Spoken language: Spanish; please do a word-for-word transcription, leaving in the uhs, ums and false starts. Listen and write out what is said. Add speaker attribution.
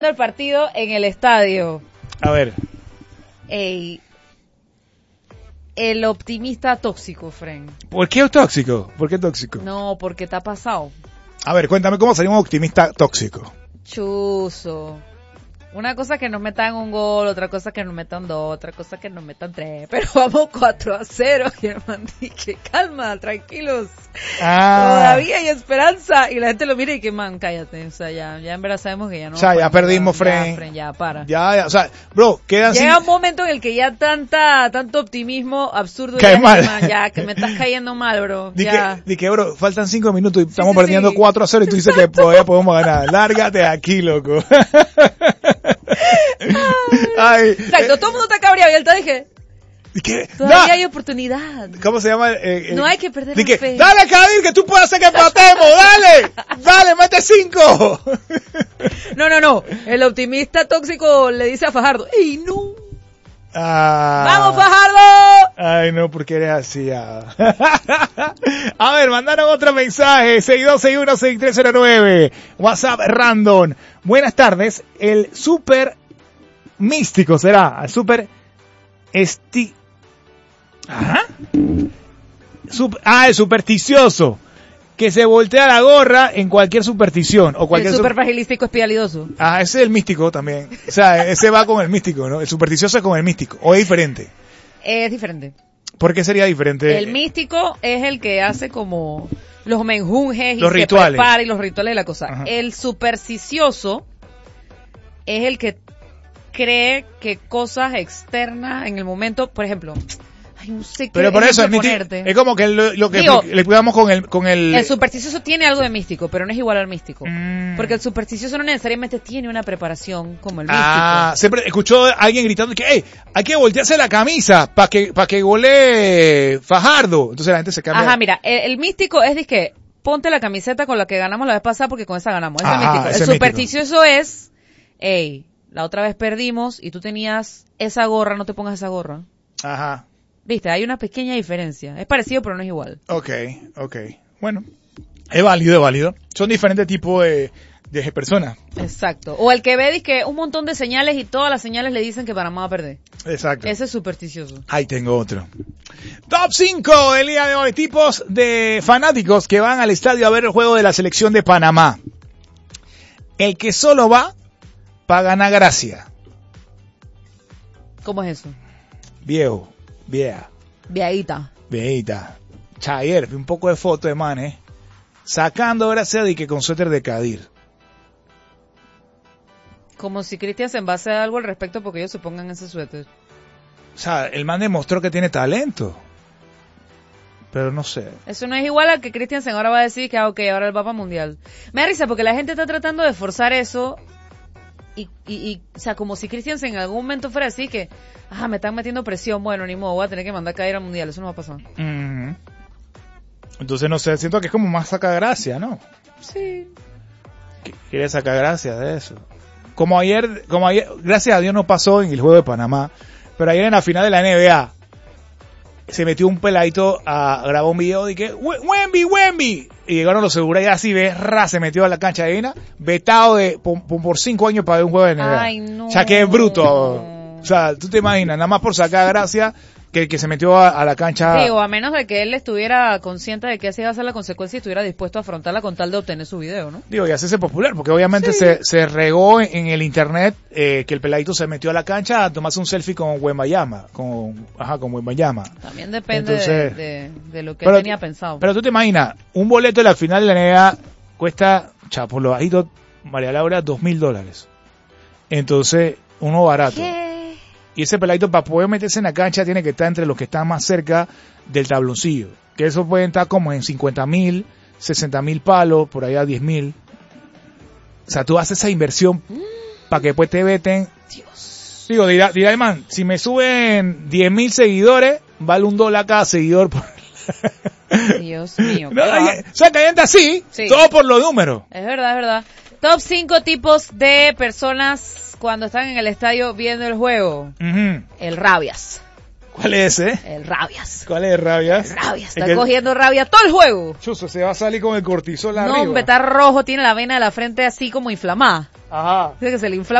Speaker 1: el partido en el estadio.
Speaker 2: A ver.
Speaker 1: Ey, el optimista tóxico, Fren.
Speaker 2: ¿Por qué tóxico? ¿Por qué tóxico?
Speaker 1: No, porque te ha pasado.
Speaker 2: A ver, cuéntame cómo sería un optimista tóxico.
Speaker 1: Chuzo. Una cosa que nos metan un gol, otra cosa que nos metan dos, otra cosa que nos metan tres. Pero vamos cuatro a cero, Germán. Que calma, tranquilos.
Speaker 2: Ah.
Speaker 1: Todavía hay esperanza. Y la gente lo mira y que, man, cállate. O sea, ya, ya en verdad sabemos que ya no.
Speaker 2: O sea, ya
Speaker 1: pues,
Speaker 2: perdimos,
Speaker 1: ya,
Speaker 2: Fren.
Speaker 1: Ya, Fren, ya, para.
Speaker 2: Ya, ya, o sea, bro, quedan
Speaker 1: Llega
Speaker 2: sin...
Speaker 1: un momento en el que ya tanta, tanto optimismo absurdo.
Speaker 2: Cae
Speaker 1: ya,
Speaker 2: mal.
Speaker 1: Man, ya, que me estás cayendo mal, bro.
Speaker 2: Di
Speaker 1: ya.
Speaker 2: que, di que, bro, faltan cinco minutos y estamos
Speaker 1: sí,
Speaker 2: perdiendo
Speaker 1: sí.
Speaker 2: cuatro a cero y tú dices que todavía podemos ganar. Lárgate aquí, loco. Ay,
Speaker 1: Exacto,
Speaker 2: eh,
Speaker 1: todo el mundo está cabreado y él te dije,
Speaker 2: ¿qué?
Speaker 1: todavía
Speaker 2: Da-
Speaker 1: hay oportunidad.
Speaker 2: ¿Cómo se llama? Eh, eh,
Speaker 1: No hay que perder
Speaker 2: di
Speaker 1: la
Speaker 2: que,
Speaker 1: fe.
Speaker 2: dale, Kadir, que tú puedes hacer que empatemos, dale, dale, mete cinco.
Speaker 1: No, no, no. El optimista tóxico le dice a Fajardo, ¡ey, no!
Speaker 2: Ah,
Speaker 1: ¡Vamos, Fajardo!
Speaker 2: Ay, no, porque eres así. Ah. A ver, mandaron otro mensaje. seis dos seis uno seis tres cero nueve. WhatsApp random. Buenas tardes. El super místico será. El super esti... Ajá. Sup- Ah, el supersticioso. Que se voltea la gorra en cualquier superstición. O cualquier
Speaker 1: El
Speaker 2: su-
Speaker 1: super fragilístico espialidoso.
Speaker 2: Ah, ese es el místico también. O sea, ese va con el místico, ¿no? El supersticioso es con el místico. ¿O es diferente?
Speaker 1: Es diferente.
Speaker 2: ¿Por qué sería diferente?
Speaker 1: El místico es el que hace como los menjunjes y
Speaker 2: Los
Speaker 1: se
Speaker 2: rituales.
Speaker 1: prepara y los rituales de la cosa.
Speaker 2: Ajá.
Speaker 1: El supersticioso es el que cree que cosas externas en el momento, por ejemplo, ay, no sé qué
Speaker 2: Pero por eso
Speaker 1: ejemplo
Speaker 2: es, místico,
Speaker 1: ponerte.
Speaker 2: es como que lo, lo que
Speaker 1: Digo,
Speaker 2: le cuidamos con el con el,
Speaker 1: El supersticioso tiene algo de místico, pero no es igual al místico.
Speaker 2: Mm.
Speaker 1: Porque el supersticioso no necesariamente tiene una preparación como el místico.
Speaker 2: Ah, siempre escuchó a alguien gritando que hey, hay que voltearse la camisa para que para que golee Fajardo. Entonces la gente se cambia.
Speaker 1: Ajá, mira, el, el místico es de que ponte la camiseta con la que ganamos la vez pasada porque con esa ganamos. Ese
Speaker 2: Ajá,
Speaker 1: es místico.
Speaker 2: ese
Speaker 1: El
Speaker 2: es
Speaker 1: supersticioso es, hey, la otra vez perdimos y tú tenías esa gorra, no te pongas esa gorra.
Speaker 2: Ajá.
Speaker 1: Viste, hay una pequeña diferencia. Es parecido, pero no es igual.
Speaker 2: Okay, okay. Bueno, es válido, es válido. Son diferentes tipos de, de personas.
Speaker 1: Exacto. O el que ve dice que un montón de señales y todas las señales le dicen que Panamá va a perder.
Speaker 2: Exacto.
Speaker 1: Ese es supersticioso.
Speaker 2: Ahí tengo otro. Top cinco del día de hoy. Tipos de fanáticos que van al estadio a ver el juego de la selección de Panamá. El que solo va para ganar gracia.
Speaker 1: ¿Cómo es eso?
Speaker 2: Viejo, vieja,
Speaker 1: Viadita.
Speaker 2: viejita. Chayer, vi un poco de foto de manes sacando gracia de que con suéter de Kadir.
Speaker 1: Como si Cristian se envase a algo al respecto porque ellos se pongan ese suéter.
Speaker 2: O sea, el man demostró que tiene talento. Pero no sé.
Speaker 1: Eso no es igual al que Christiansen ahora va a decir que, ah, ok, ahora el Papa Mundial. Me da risa porque la gente está tratando de forzar eso y, y, y o sea, como si Christiansen en algún momento fuera así que, ah, me están metiendo presión, bueno, ni modo, voy a tener que mandar a caer al Mundial, eso no va a pasar.
Speaker 2: Mm-hmm. Entonces, no sé, siento que es como más saca gracia, ¿no?
Speaker 1: Sí.
Speaker 2: Qu- Quiere sacar gracia de eso. Como ayer, como ayer, gracias a Dios no pasó en el juego de Panamá, pero ayer en la final de la N B A, se metió un peladito a grabar un video de que Wemby, Wemby, y llegaron los seguros y así ve, ra, se metió a la cancha de Ina, vetado de por, por cinco años para ver un juego de N B A.
Speaker 1: Ay, no.
Speaker 2: O sea, que es bruto. O sea, tú te imaginas, nada más por sacar gracia que, que se metió a, a la cancha.
Speaker 1: Digo, a menos de que él estuviera consciente de que esa iba a ser la consecuencia y estuviera dispuesto a afrontarla con tal de obtener su video, ¿no?
Speaker 2: Digo, y hacerse popular, porque obviamente
Speaker 1: Sí.
Speaker 2: se, se regó en, en el internet eh, que el peladito se metió a la cancha a tomarse un selfie con Wembayama, con, ajá, con Wembayama.
Speaker 1: También depende
Speaker 2: Entonces,
Speaker 1: de, de, de lo que
Speaker 2: pero-
Speaker 1: él tenía pensado.
Speaker 2: Pero tú te imaginas, un boleto de la final de la N B A cuesta, cha, por lo bajito, María Laura, dos mil dólares. Entonces, uno barato.
Speaker 1: ¿Qué?
Speaker 2: Y ese peladito para poder meterse en la cancha tiene que estar entre los que están más cerca del tabloncillo. Que eso pueden estar como en cincuenta mil, sesenta mil palos, por allá diez mil. O sea, tú haces esa inversión para que después te veten.
Speaker 1: Dios.
Speaker 2: Digo, dirá, dirá el man, si me suben diez mil seguidores, vale un dólar cada seguidor. Por...
Speaker 1: Dios mío.
Speaker 2: No,
Speaker 1: qué va.
Speaker 2: hay- o sea, que hay gente así,
Speaker 1: Sí.
Speaker 2: todo por los números.
Speaker 1: Es verdad, es verdad. Top cinco tipos de personas cuando están en el estadio viendo el juego.
Speaker 2: Ujú.
Speaker 1: El rabias.
Speaker 2: ¿Cuál es ese?
Speaker 1: El rabias.
Speaker 2: ¿Cuál es rabias?
Speaker 1: El rabias. Está
Speaker 2: Es que-
Speaker 1: cogiendo rabia todo el juego.
Speaker 2: Chuzo, se va a salir con el cortisol
Speaker 1: No,
Speaker 2: arriba.
Speaker 1: hombre, está rojo, tiene la vena de la frente así como inflamada.
Speaker 2: Ajá.
Speaker 1: Dice que se le inflama